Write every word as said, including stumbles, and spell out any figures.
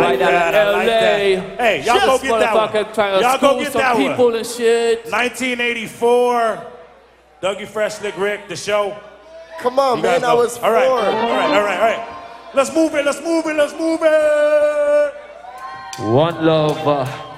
like that, that in I like L A. that. Hey, y'all go get that one. Y'all go get that people one. And shit. nineteen eighty-four, Dougie Fresh, Slick Rick, the show. Come on, You man, guys I know. was all right, four. all right, all right, all right. Let's move it, let's move it, let's move it. One love. Uh,